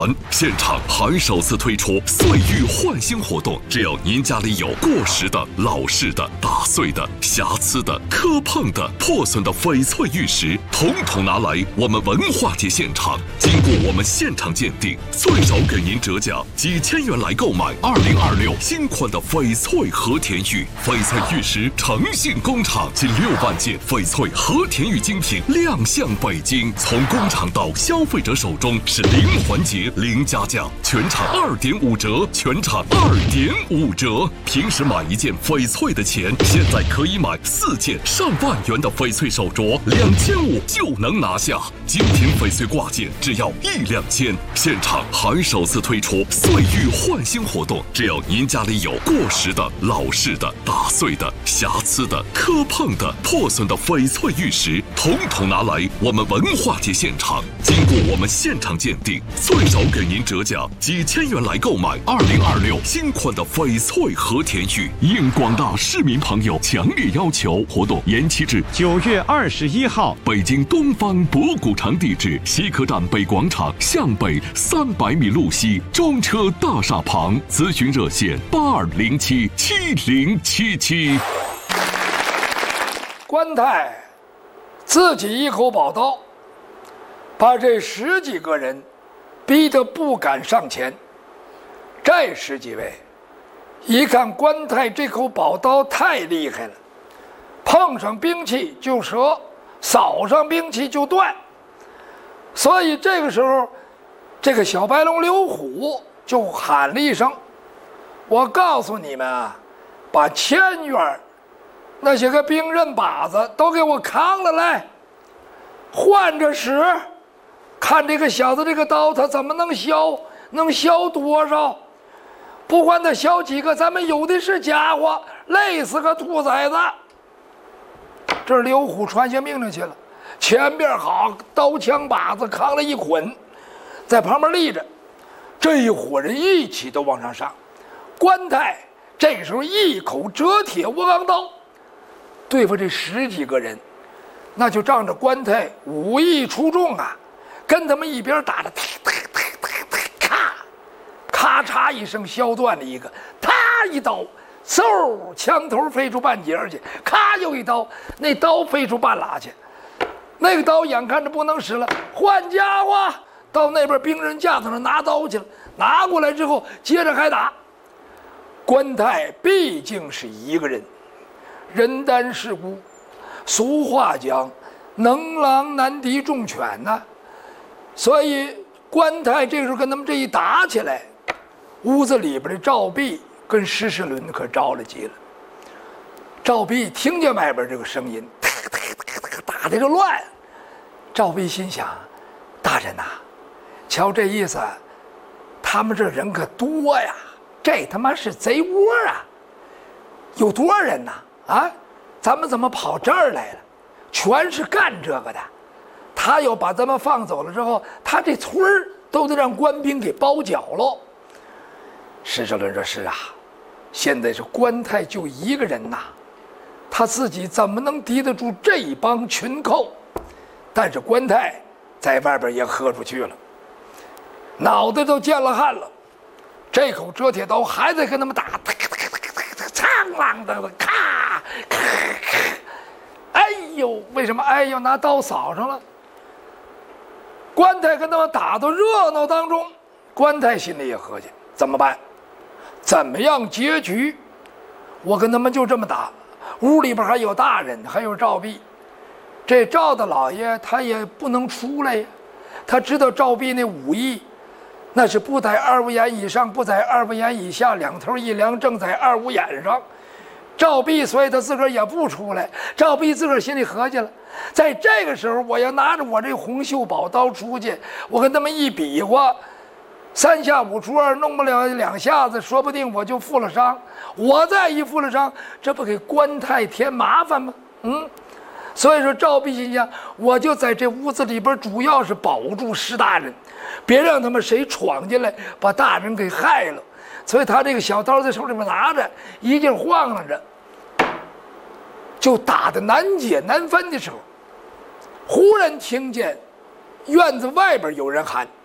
现场还首次推出岁浴焕新活动，只要您家里有过时的、老式的、打碎的、瑕疵的、磕碰的、破损的翡翠玉石，统统拿来我们文化节现场，经过我们现场鉴定，最少给您折价几千元来购买2026新款的翡翠和田玉。翡翠玉石诚信工厂近6万件翡翠和田玉精品亮相北京，从工厂到消费者手中是零环节。零加价，全场2.5折，全场2.5折。平时买一件翡翠的钱，现在可以买4件上万元的翡翠手镯，2500就能拿下。精品翡翠挂件只要1两千。现场还首次推出岁浴焕新活动，只要您家里有过时的、老式的、打碎的、瑕疵的、磕碰的、破损的翡翠玉石，统统拿来我们文化节现场，经过我们现场鉴定，最少给您折价几千元来购买2026新款的翡翠和田玉。应广大市民朋友强烈要求，活动延期至 9月21号。北京东方博古城地址：西客站北广场向北300米路西，中车大厦旁。咨询热线82077077。 关太自己一口宝刀，把这10几个人逼得不敢上前。这10几位一看关太这口宝刀太厉害了，碰上兵器就折，扫上兵器就断。所以这个时候，这个小白龙刘虎就喊了一声：“我告诉你们啊，把前院那些个兵刃把子都给我扛了来，换着使。看这个小子这个刀他怎么能削，能削多少？不管他削几个，咱们有的是家伙，累死个兔崽子。”这刘虎传下命令去了，前边好刀枪把子扛了一捆，在旁边立着，这一伙人一起都往上上。关太这时候一口折铁窝钢刀对付这10几个人，那就仗着关太武艺出众啊，跟他们一边打着，咔咔嚓一声削断了一个，他一刀，嗖，枪头飞出半截去，咔又一刀，那刀飞出半拉去，那个刀眼看着不能使了，换家伙，到那边兵刃架子上拿刀去了，拿过来之后接着还打。关太毕竟是一个人，人单势孤，俗话讲能狼难敌众犬呐，所以关太这时候跟他们这一打起来，屋子里边的赵壁跟施世伦可着了急了。赵壁听见外边这个声音，打的就乱。赵壁心想：大人呐，瞧这意思，他们这人可多呀，这他妈是贼窝啊！有多少人呐？啊，咱们怎么跑这儿来了？全是干这个的。他要把咱们放走了之后，他这村儿都得让官兵给包饺喽。施世伦说：“是啊，现在是关太就一个人呐，他自己怎么能敌得住这帮群寇？但是关太在外边也喝出去了，脑袋都见了汗了。这口折铁刀还在跟他们打，苍啷的咔咔咔！哎呦，为什么？哎呦，拿刀扫上了。关太跟他们打到热闹当中，关太心里也合计：怎么办？怎么样结局？我跟他们就这么打，屋里边还有大人，还有赵壁。这赵大老爷他也不能出来呀，他知道赵壁那武艺，那是不在2五眼以上，不在2五眼以下，两头一量正在2五眼上。赵壁所以他自个儿也不出来。赵壁自个儿心里合计了，在这个时候我要拿着我这红袖宝刀出去，我跟他们一比划，3下5除2，弄不了2下子，说不定我就负了伤。我再一负了伤，这不给关太添麻烦吗？所以说赵壁心想，我就在这屋子里边，主要是保住施大人，别让他们谁闯进来把大人给害了。所以他这个小刀在手里边拿着，一劲晃荡着，就打得难解难分的时候，忽然听见院子外边有人喊：“